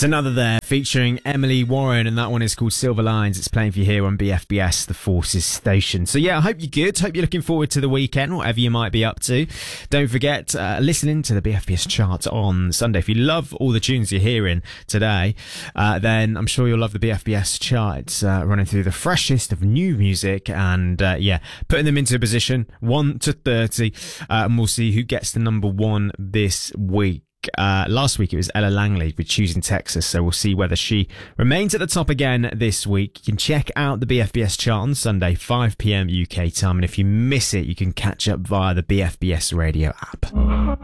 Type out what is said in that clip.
It's another there featuring Emily Warren, and that one is called Silver Lines. It's playing for you here on BFBS, the Forces Station. So yeah, I hope you're good. Hope you're looking forward to the weekend, whatever you might be up to. Don't forget, listening to the BFBS chart on Sunday. If you love all the tunes you're hearing today, then I'm sure you'll love the BFBS charts, running through the freshest of new music and, putting them into a position 1 to 30, and we'll see who gets the number one this week. Last week it was Ella Langley with Choosing Texas, so we'll see whether she remains at the top again this week. You can check out the BFBS chart on Sunday, 5 p.m. UK time, and if you miss it, you can catch up via the BFBS radio app.